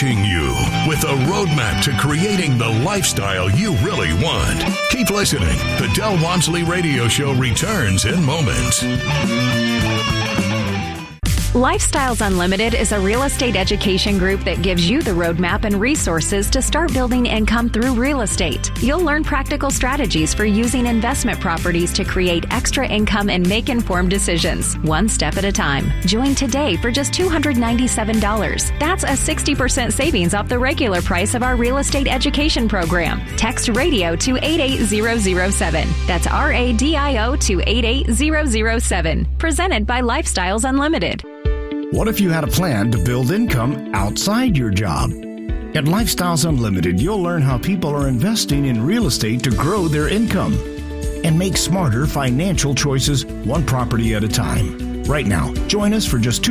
teaching you with a roadmap to creating the lifestyle you really want. Keep listening. The Del Walmsley Radio Show returns in moments. Lifestyles Unlimited is a real estate education group that gives you the roadmap and resources to start building income through real estate. You'll learn practical strategies for using investment properties to create extra income and make informed decisions, one step at a time. Join today for just $297. That's a 60% savings off the regular price of our real estate education program. Text RADIO to 88007. That's RADIO to 88007. Presented by Lifestyles Unlimited. What if you had a plan to build income outside your job? At Lifestyles Unlimited, you'll learn how people are investing in real estate to grow their income and make smarter financial choices one property at a time. Right now, join us for just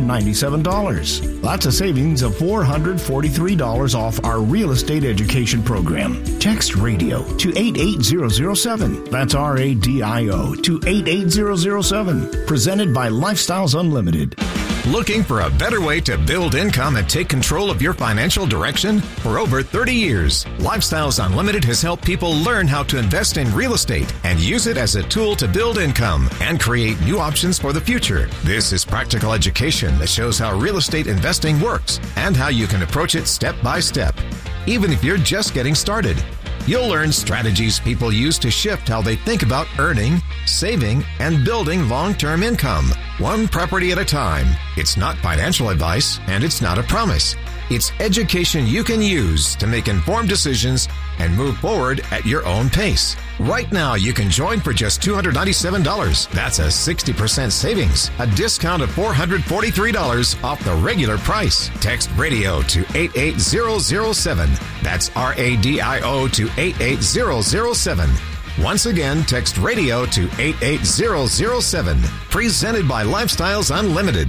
$297. That's a savings of $443 off our real estate education program. Text RADIO to 88007. That's RADIO to 88007. Presented by Lifestyles Unlimited. Looking for a better way to build income and take control of your financial direction? For over 30 years, Lifestyles Unlimited has helped people learn how to invest in real estate and use it as a tool to build income and create new options for the future. This is practical education that shows how real estate investing works and how you can approach it step by step, even if you're just getting started. You'll learn strategies people use to shift how they think about earning, saving, and building long-term income, one property at a time. It's not financial advice, and it's not a promise. It's education you can use to make informed decisions and move forward at your own pace. Right now, you can join for just $297. That's a 60% savings, a discount of $443 off the regular price. Text RADIO to 88007. That's RADIO to 88007. Once again, text RADIO to 88007. Presented by Lifestyles Unlimited.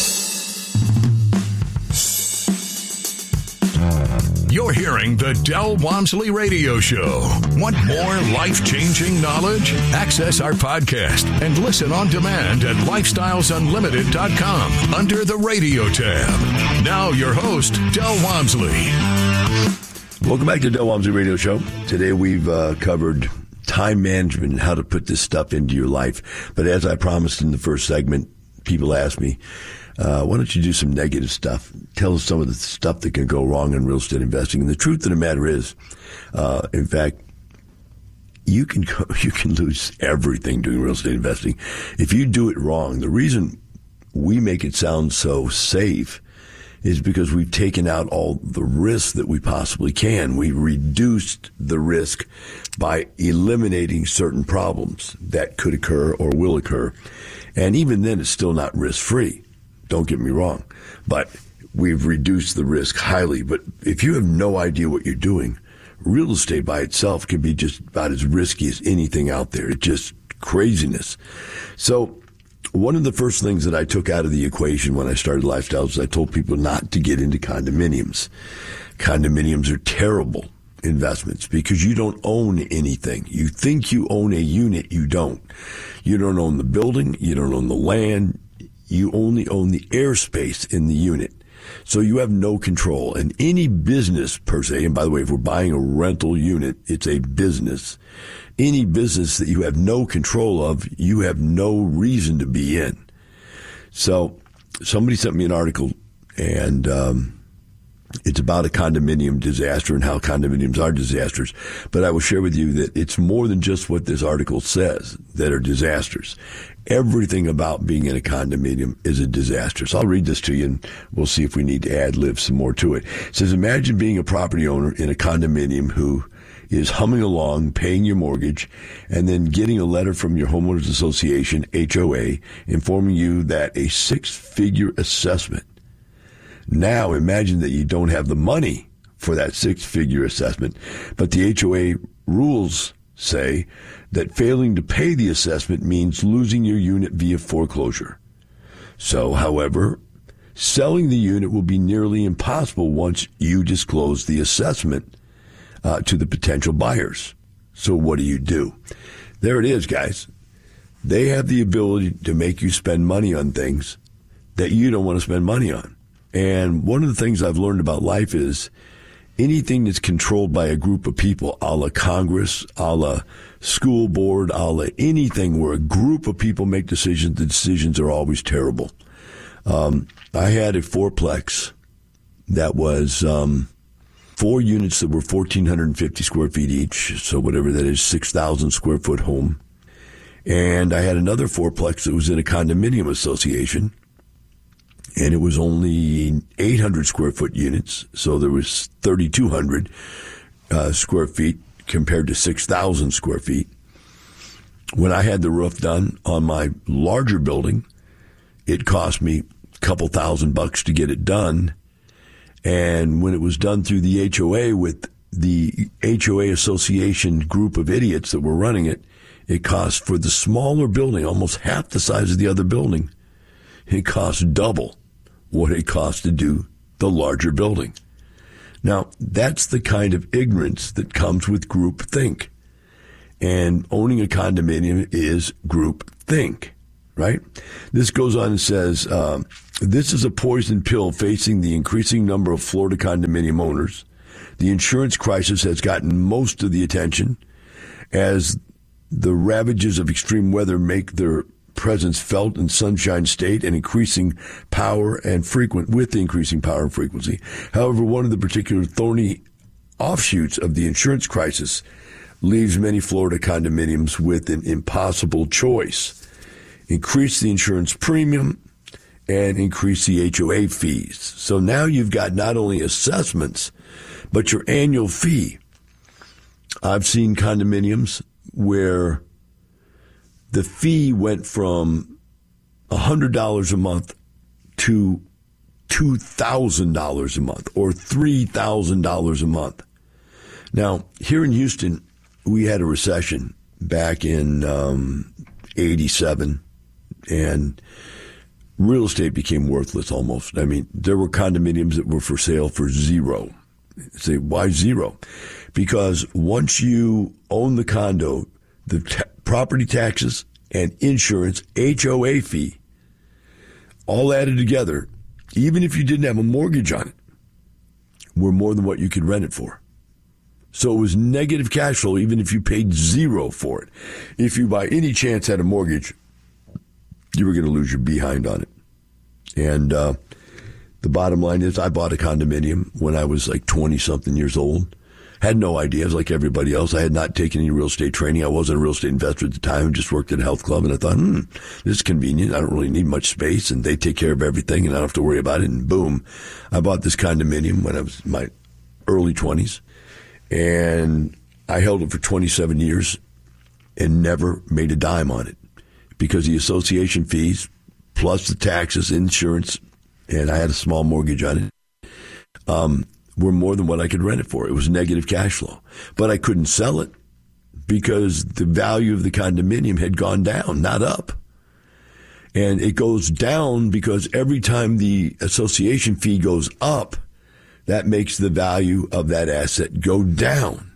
You're hearing the Del Walmsley Radio Show. Want more life-changing knowledge? Access our podcast and listen on demand at lifestylesunlimited.com under the radio tab. Now your host, Del Walmsley. Welcome back to the Del Walmsley Radio Show. Today we've covered time management and how to put this stuff into your life. But as I promised in the first segment, people asked me, why don't you do some negative stuff? Tell us some of the stuff that can go wrong in real estate investing. And the truth of the matter is, in fact, you can lose everything doing real estate investing if you do it wrong. The reason we make it sound so safe is because we've taken out all the risks that we possibly can. We reduced the risk by eliminating certain problems that could occur or will occur. And even then, it's still not risk-free. Don't get me wrong. But we've reduced the risk highly. But if you have no idea what you're doing, real estate by itself can be just about as risky as anything out there. It's just craziness. So one of the first things that I took out of the equation when I started Lifestyles is I told people not to get into condominiums. Condominiums are terrible investments because you don't own anything. You think you own a unit, you don't. You don't own the building, you don't own the land, you only own the airspace in the unit. So you have no control. And any business per se, and by the way, if we're buying a rental unit, it's a business. Any business that you have no control of, you have no reason to be in. So somebody sent me an article, and it's about a condominium disaster and how condominiums are disasters. But I will share with you that it's more than just what this article says that are disasters. Everything about being in a condominium is a disaster. So I'll read this to you, and we'll see if we need to ad-lib some more to it. It says, imagine being a property owner in a condominium who is humming along, paying your mortgage, and then getting a letter from your homeowners association, HOA, informing you that a six-figure assessment. Now imagine that you don't have the money for that six-figure assessment, but the HOA rules say that failing to pay the assessment means losing your unit via foreclosure. So, however, selling the unit will be nearly impossible once you disclose the assessment to the potential buyers. So what do? There it is, guys. They have the ability to make you spend money on things that you don't want to spend money on. And one of the things I've learned about life is anything that's controlled by a group of people, a la Congress, a la school board, a la anything where a group of people make decisions, the decisions are always terrible. I had a fourplex that was 4 units that were 1,450 square feet each, so whatever that is, 6,000 square foot home. And I had another fourplex that was in a condominium association, and it was only 800 square foot units, so there was 3,200 square feet compared to 6,000 square feet. When I had the roof done on my larger building, it cost me a couple $1,000 to get it done. And when it was done through the HOA with the HOA association group of idiots that were running it, it cost for the smaller building, almost half the size of the other building, it cost double what it cost to do the larger building. Now, that's the kind of ignorance that comes with groupthink. And owning a condominium is groupthink, right? This goes on and says, this is a poison pill facing the increasing number of Florida condominium owners. The insurance crisis has gotten most of the attention as the ravages of extreme weather make their presence felt in Sunshine State and increasing power and with increasing power and frequency. However, one of the particular thorny offshoots of the insurance crisis leaves many Florida condominiums with an impossible choice. Increase the insurance premium and increase the HOA fees. So now you've got not only assessments, but your annual fee. I've seen condominiums where the fee went from $100 a month to $2,000 a month or $3,000 a month. Now, here in Houston, we had a recession back in 87, and real estate became worthless almost. I mean, there were condominiums that were for sale for zero. Say, why zero? Because once you own the condo, the property taxes and insurance, HOA fee, all added together, even if you didn't have a mortgage on it, were more than what you could rent it for. So it was negative cash flow even if you paid zero for it. If you by any chance had a mortgage, you were going to lose your behind on it. And the bottom line is I bought a condominium when I was like 20-something years old. Had no idea. I was like everybody else. I had not taken any real estate training. I wasn't a real estate investor at the time. I just worked at a health club, and I thought, this is convenient. I don't really need much space, and they take care of everything, and I don't have to worry about it. And boom, I bought this condominium when I was in my early 20s, and I held it for 27 years and never made a dime on it because the association fees plus the taxes, insurance, and I had a small mortgage on it, were more than what I could rent it for. It was negative cash flow. But I couldn't sell it because the value of the condominium had gone down, not up. And it goes down because every time the association fee goes up, that makes the value of that asset go down.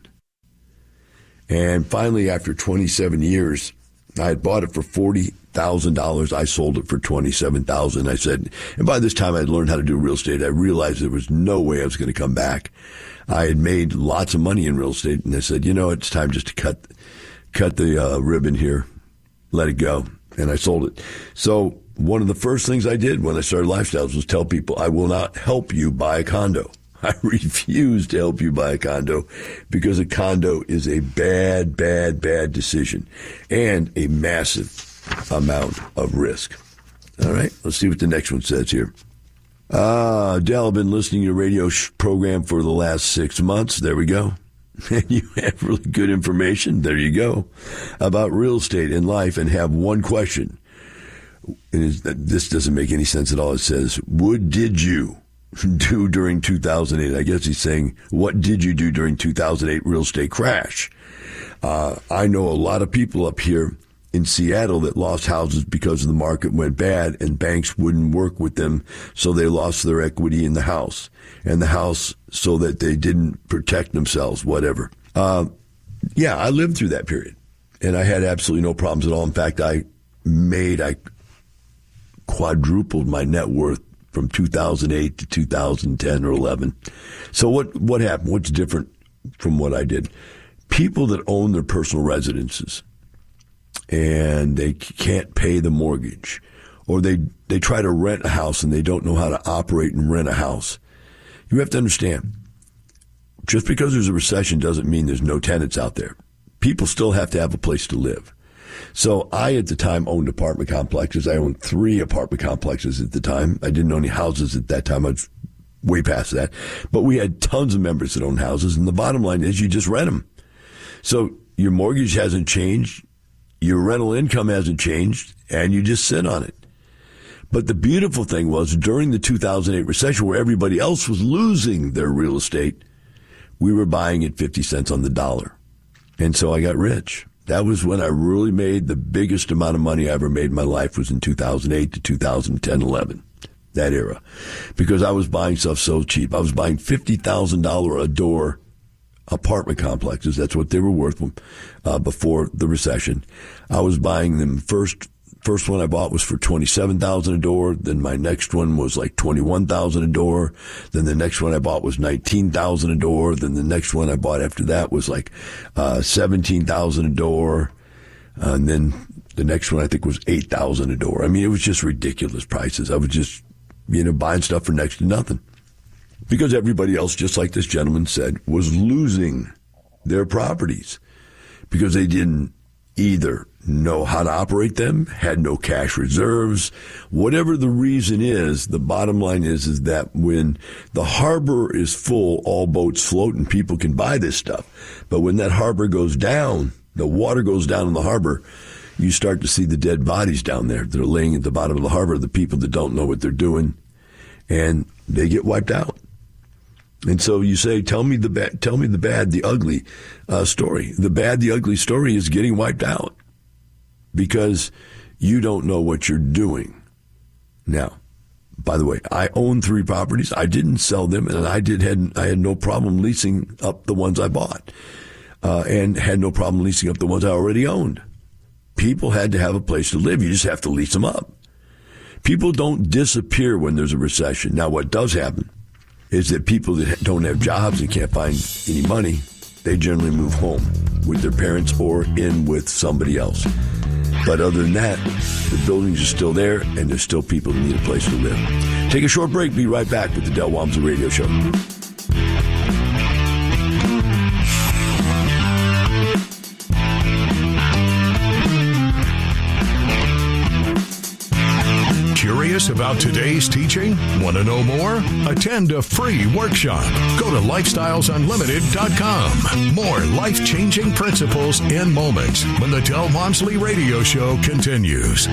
And finally, after 27 years, I had bought it for $40,000. I sold it for $27,000. I said, and by this time I'd learned how to do real estate. I realized there was no way I was going to come back. I had made lots of money in real estate, and I said, it's time just to cut the ribbon here, let it go, and I sold it. So one of the first things I did when I started Lifestyles was tell people, I will not help you buy a condo. I refuse to help you buy a condo because a condo is a bad, bad, bad decision and a massive amount of risk. All right, let's see what the next one says here. Del, I've been listening to your radio program for the last 6 months. There we go. And you have really good information. There you go. About real estate and life, and have one question. And this doesn't make any sense at all. It says, what did you do during 2008? I guess he's saying, what did you do during 2008 real estate crash? I know a lot of people up here in Seattle that lost houses because the market went bad and banks wouldn't work with them, so they lost their equity in the house, and the house so that they didn't protect themselves, whatever. Yeah, I lived through that period, and I had absolutely no problems at all. In fact, I quadrupled my net worth from 2008 to 2010 or 11. So what happened? What's different from what I did? People that own their personal residences and they can't pay the mortgage, or they try to rent a house and they don't know how to operate and rent a house. You have to understand, just because there's a recession doesn't mean there's no tenants out there. People still have to have a place to live. So I, at the time, owned apartment complexes. I owned 3 apartment complexes at the time. I didn't own any houses at that time. I was way past that. But we had tons of members that owned houses, and the bottom line is you just rent them. So your mortgage hasn't changed, your rental income hasn't changed, and you just sit on it. But the beautiful thing was, during the 2008 recession, where everybody else was losing their real estate, we were buying at 50 cents on the dollar. And so I got rich. That was when I really made the biggest amount of money I ever made in my life, was in 2008 to 2010, 11, that era. Because I was buying stuff so cheap. I was buying $50,000 a door apartment complexes. That's what they were worth before the recession. I was buying them first one I bought was for $27,000 a door. Then my next one was like $21,000 a door. Then the next one I bought was $19,000 a door. Then the next one I bought after that was like $17,000 a door. And then the next one I think was $8,000 a door. I mean, it was just ridiculous prices. I was just, buying stuff for next to nothing. Because everybody else, just like this gentleman said, was losing their properties because they didn't either know how to operate them, had no cash reserves. Whatever the reason is, the bottom line is that when the harbor is full, all boats float and people can buy this stuff. But when that harbor goes down, the water goes down in the harbor, you start to see the dead bodies down there that are laying at the bottom of the harbor, the people that don't know what they're doing, and they get wiped out. And so you say, tell me the bad, the ugly story. The bad, the ugly story is getting wiped out because you don't know what you're doing. Now, by the way, I own 3 properties. I didn't sell them, and I had no problem leasing up the ones I bought, and had no problem leasing up the ones I already owned. People had to have a place to live. You just have to lease them up. People don't disappear when there's a recession. Now, what does happen is that people that don't have jobs and can't find any money, they generally move home with their parents or in with somebody else. But other than that, the buildings are still there, and there's still people who need a place to live. Take a short break. Be right back with the Del Walmsley Radio Show. Curious about today's teaching? Want to know more? Attend a free workshop. Go to lifestylesunlimited.com. More life-changing principles in moments when the Del Walmsley Radio Show continues.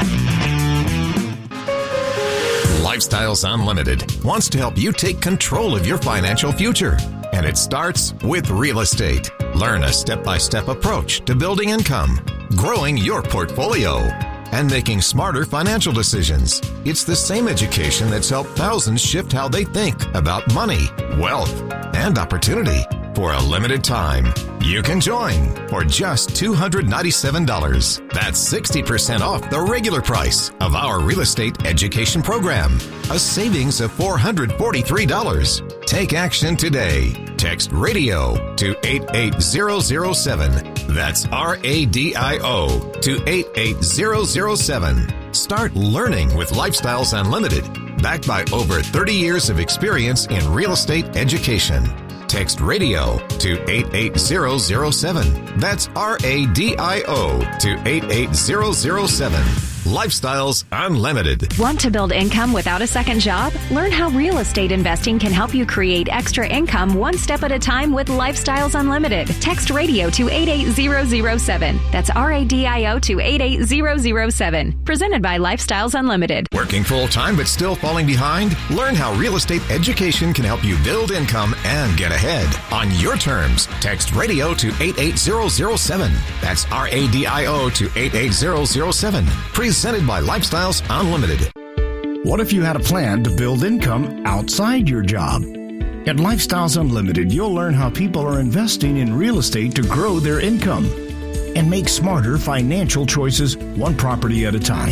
Lifestyles Unlimited wants to help you take control of your financial future. And it starts with real estate. Learn a step-by-step approach to building income, growing your portfolio, and making smarter financial decisions. It's the same education that's helped thousands shift how they think about money, wealth, and opportunity. For a limited time, you can join for just $297. That's 60% off the regular price of our real estate education program. A savings of $443. Take action today. Text RADIO to 88007. That's RADIO to 88007. Start learning with Lifestyles Unlimited, backed by over 30 years of experience in real estate education. Text RADIO to 88007. That's RADIO to 88007. Lifestyles Unlimited. Want to build income without a second job? Learn how real estate investing can help you create extra income one step at a time with Lifestyles Unlimited. Text RADIO to 88007. That's RADIO to 88007. Presented by Lifestyles Unlimited. Working full-time but still falling behind? Learn how real estate education can help you build income and get ahead. On your terms, text RADIO to 88007. That's RADIO to 88007. Presented by Lifestyles Unlimited. What if you had a plan to build income outside your job? At Lifestyles Unlimited, you'll learn how people are investing in real estate to grow their income and make smarter financial choices one property at a time.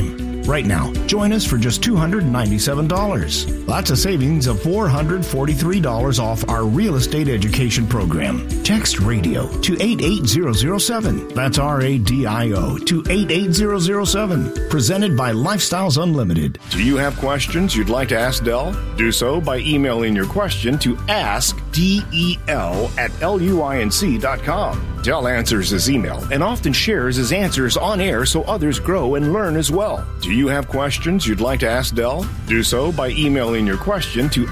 Right now, join us for just $297. That's a savings of $443 off our real estate education program. Text radio to 88007. That's RADIO to 88007. Presented by Lifestyles Unlimited. Do you have questions you'd like to ask Del? Do so by emailing your question to askdel@luinc.com. Del answers his email and often shares his answers on air so others grow and learn as well. Do you have questions you'd like to ask Del? Do so by emailing your question to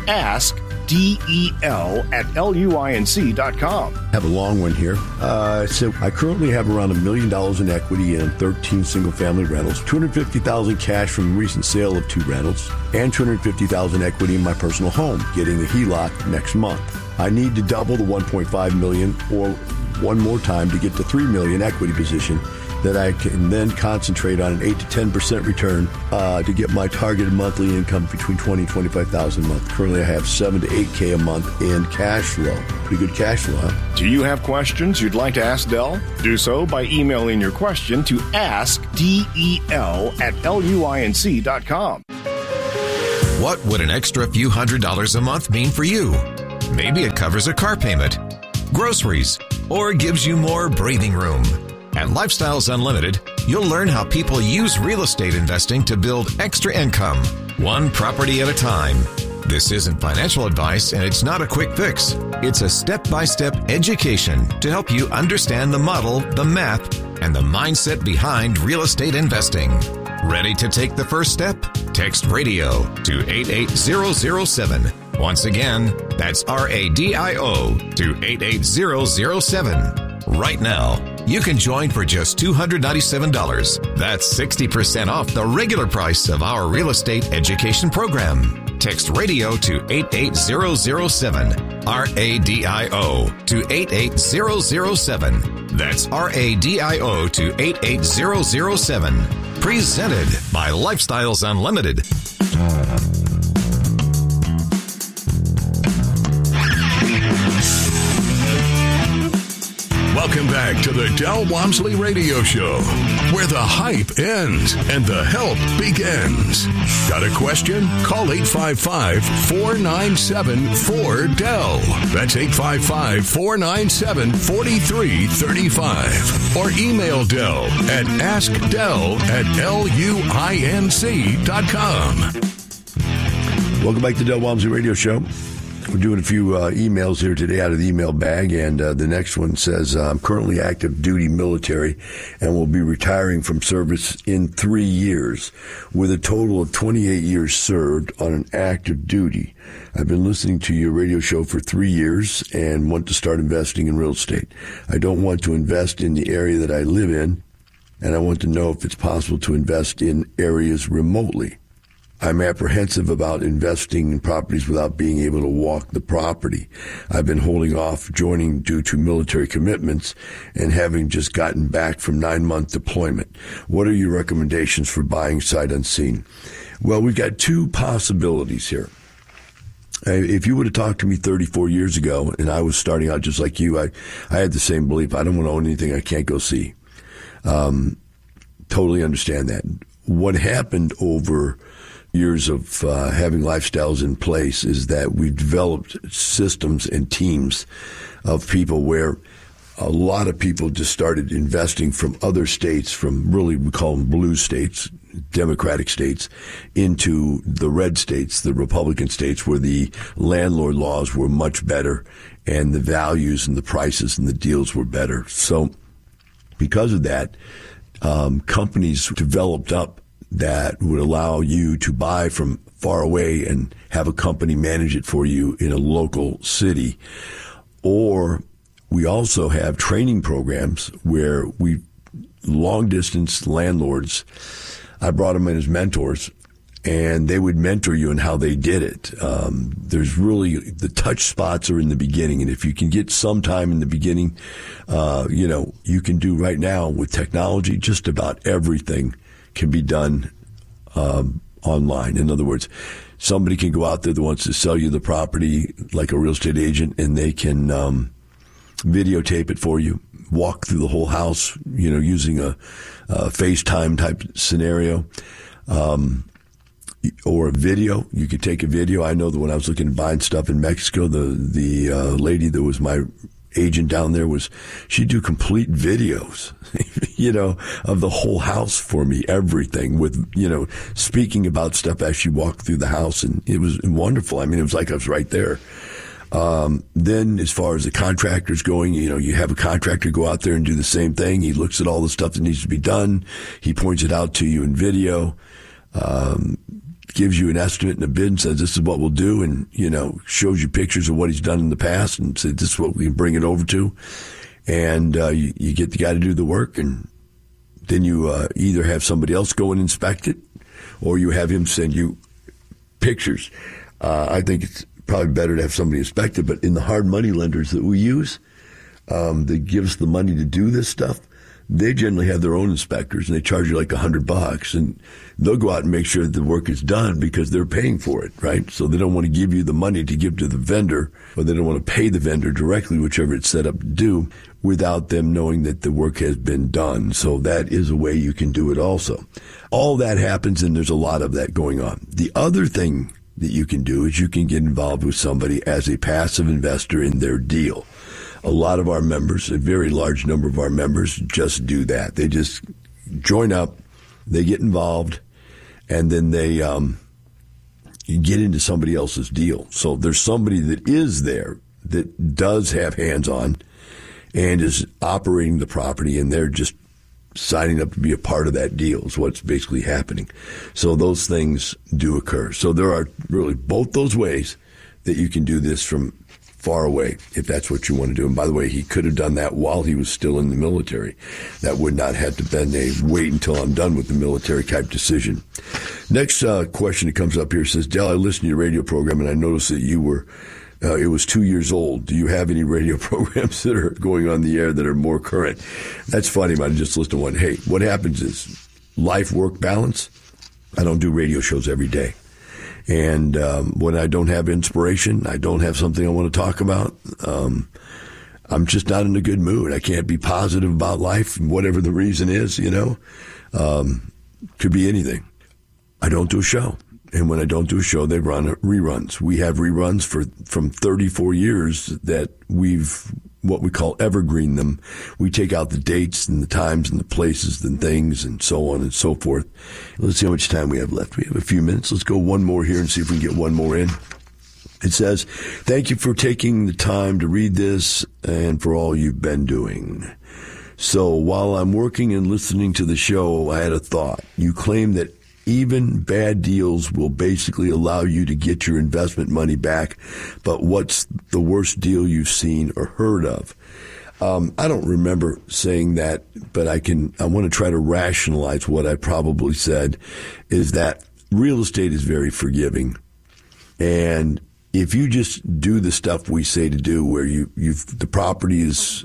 askdel@luinc.com. Have a long one here. So I currently have around $1 million in equity in 13 single-family rentals, $250,000 cash from the recent sale of 2 rentals, and $250,000 equity in my personal home, getting a HELOC next month. I need to double the $1.5 million or one more time to get to $3 million equity position that I can then concentrate on an 8 to 10% return to get my targeted monthly income between $20,000 and $25,000 a month. Currently, I have $7,000 to $8,000 a month in cash flow. Pretty good cash flow, huh? Do you have questions you'd like to ask Del? Do so by emailing your question to askdel@luinc.com. What would an extra few $100s a month mean for you? Maybe it covers a car payment, groceries, or gives you more breathing room. At Lifestyles Unlimited, you'll learn how people use real estate investing to build extra income, one property at a time. This isn't financial advice, and it's not a quick fix. It's a step-by-step education to help you understand the model, the math, and the mindset behind real estate investing. Ready to take the first step? Text radio to 88007. Once again, that's RADIO to 88007. Right now, you can join for just $297. That's 60% off the regular price of our real estate education program. Text radio to 88007. RADIO to 88007. That's RADIO to 88007. Presented by Lifestyles Unlimited. Welcome back to the Del Walmsley Radio Show, where the hype ends and the help begins. Got a question? Call 855-497-4DEL. That's 855-497-4335. Or email Del at askdel@luinc.com. Welcome back to the Del Walmsley Radio Show. We're doing a few emails here today out of the email bag, and the next one says, I'm currently active duty military and will be retiring from service in 3 years with a total of 28 years served on an active duty. I've been listening to your radio show for 3 years and want to start investing in real estate. I don't want to invest in the area that I live in, and I want to know if it's possible to invest in areas remotely. I'm apprehensive about investing in properties without being able to walk the property. I've been holding off joining due to military commitments and having just gotten back from 9-month deployment. What are your recommendations for buying sight unseen? Well, we've got 2 possibilities here. If you would have talked to me 34 years ago and I was starting out just like you, I had the same belief. I don't want to own anything I can't go see. Totally understand that. What happened over years of having lifestyles in place is that we've developed systems and teams of people where a lot of people just started investing from other states, from really we call them blue states, Democratic states, into the red states, the Republican states, where the landlord laws were much better and the values and the prices and the deals were better. So because of that, companies developed up that would allow you to buy from far away and have a company manage it for you in a local city. Or we also have training programs where we long distance landlords, I brought them in as mentors, and they would mentor you in how they did it. There's really, the touch spots are in the beginning. And if you can get some time in the beginning, you can do right now with technology, just about everything can be done online. In other words, somebody can go out there that wants to sell you the property like a real estate agent, and they can videotape it for you, walk through the whole house, using a FaceTime type scenario. or a video. You could take a video. I know that when I was looking at buying stuff in Mexico, the lady that was my agent down there she'd do complete videos, of the whole house for me, everything with, speaking about stuff as she walked through the house. And it was wonderful. I mean, it was like I was right there. Then as far as the contractors going, you have a contractor go out there and do the same thing. He looks at all the stuff that needs to be done. He points it out to you in video, gives you an estimate and a bid and says, this is what we'll do. And, shows you pictures of what he's done in the past and says, this is what we can bring it over to. And, you get the guy to do the work, and then you, either have somebody else go and inspect it, or you have him send you pictures. I think it's probably better to have somebody inspect it, but in the hard money lenders that we use, that give us the money to do this stuff, they generally have their own inspectors, and they charge you like $100, and they'll go out and make sure that the work is done because they're paying for it, right? So they don't want to give you the money to give to the vendor, or they don't want to pay the vendor directly, whichever it's set up to do, without them knowing that the work has been done. So that is a way you can do it also. All that happens, and there's a lot of that going on. The other thing that you can do is you can get involved with somebody as a passive investor in their deal. A lot of our members, a very large number of our members, just do that. They just join up, they get involved, and then they get into somebody else's deal. So there's somebody that is there that does have hands-on and is operating the property, and they're just signing up to be a part of that deal is what's basically happening. So those things do occur. So there are really both those ways that you can do this from far away, if that's what you want to do. And by the way, he could have done that while he was still in the military. That would not have to been a wait until I'm done with the military type decision. Next question that comes up here says, Del, I listened to your radio program and I noticed that you were, it was 2 years old. Do you have any radio programs that are going on the air that are more current? That's funny, man. I just listened to one. Hey, what happens is life-work balance. I don't do radio shows every day. And when I don't have inspiration, I don't have something I want to talk about, I'm just not in a good mood. I can't be positive about life, whatever the reason is, could be anything. I don't do a show. And when I don't do a show, they run reruns. We have reruns from 34 years that we've what we call evergreen them. We take out the dates and the times and the places and things and so on and so forth. Let's see how much time we have left. We have a few minutes. Let's go one more here and see if we can get one more in. It says, thank you for taking the time to read this and for all you've been doing. So while I'm working and listening to the show, I had a thought. You claim that even bad deals will basically allow you to get your investment money back. But what's the worst deal you've seen or heard of? I don't remember saying that, but I want to try to rationalize what I probably said is that real estate is very forgiving. And if you just do the stuff we say to do, where the property is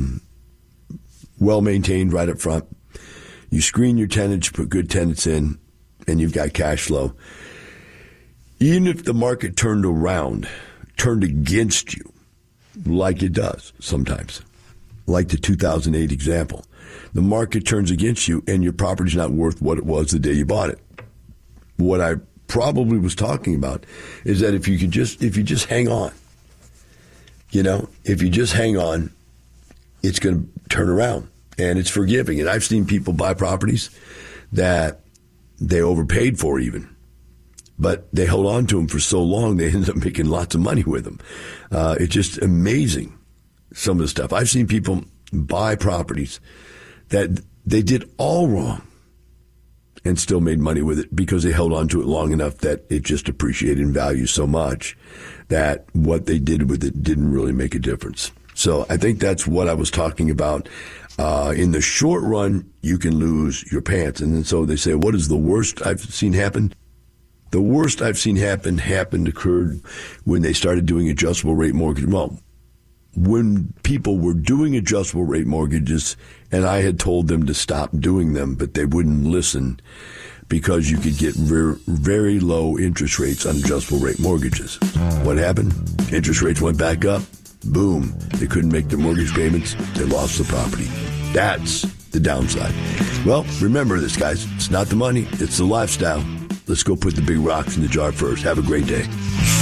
well maintained right up front, you screen your tenants, you put good tenants in, and you've got cash flow. Even if the market turned against you, like it does sometimes, like the 2008 example, the market turns against you and your property's not worth what it was the day you bought it. What I probably was talking about is that if you just hang on, if you just hang on, it's going to turn around and it's forgiving. And I've seen people buy properties that they overpaid for even, but they hold on to them for so long, they end up making lots of money with them. It's just amazing, some of the stuff. I've seen people buy properties that they did all wrong and still made money with it because they held on to it long enough that it just appreciated in value so much that what they did with it didn't really make a difference. So I think that's what I was talking about. In the short run, you can lose your pants. And then so they say, what is the worst I've seen happen? The worst I've seen occurred when they started doing adjustable rate mortgage. Well, when people were doing adjustable rate mortgages, and I had told them to stop doing them, but they wouldn't listen because you could get very low interest rates on adjustable rate mortgages. What happened? Interest rates went back up. Boom. They couldn't make their mortgage payments. They lost the property. That's the downside. Well, remember this, guys. It's not the money, it's the lifestyle. Let's go put the big rocks in the jar first. Have a great day.